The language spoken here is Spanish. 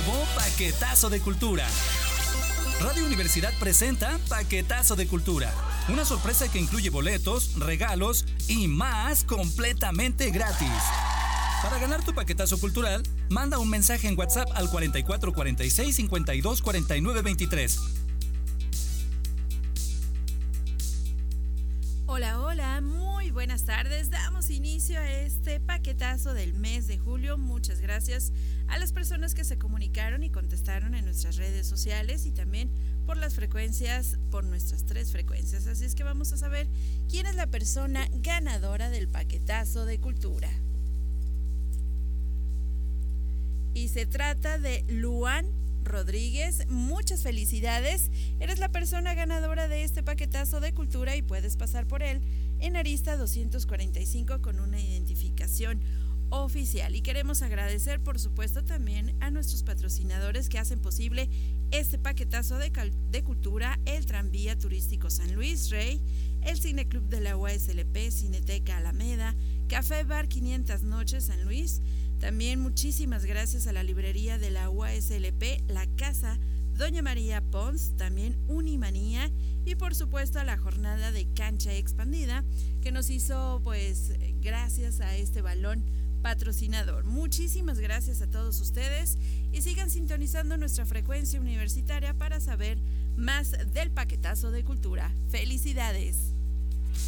nuevo Paquetazo de Cultura. Radio Universidad presenta Paquetazo de Cultura, una sorpresa que incluye boletos, regalos y más completamente gratis. Para ganar tu paquetazo cultural, manda un mensaje en WhatsApp al 44 46 52 49 23. Hola, muy buenas tardes. Damos inicio a este paquetazo del mes de julio. Muchas gracias a las personas que se comunicaron y contestaron en nuestras redes sociales y también por las frecuencias, por nuestras 3 frecuencias. Así es que vamos a saber quién es la persona ganadora del paquetazo de cultura. Y se trata de Luan Rodríguez. Muchas felicidades. Eres la persona ganadora de este paquetazo de cultura y puedes pasar por él en Arista 245 con una identificación oficial. Y queremos agradecer, por supuesto, también a nuestros patrocinadores que hacen posible este paquetazo de cultura: el Tranvía Turístico San Luis Rey, el Cineclub de la UASLP, Cineteca Alameda, Café Bar 500 Noches San Luis. También muchísimas gracias a la librería de la UASLP, la Casa Doña María Pons, también Unimanía y por supuesto a la jornada de cancha expandida que nos hizo gracias a este balón patrocinador. Muchísimas gracias a todos ustedes y sigan sintonizando nuestra frecuencia universitaria para saber más del paquetazo de cultura. ¡Felicidades!